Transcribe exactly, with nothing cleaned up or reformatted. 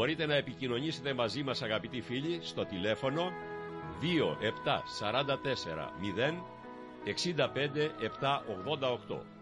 Μπορείτε να επικοινωνήσετε μαζί μας, αγαπητοί φίλοι, στο τηλέφωνο δύο επτά τέσσερα τέσσερα μηδέν έξι πέντε επτά ογδόντα οκτώ.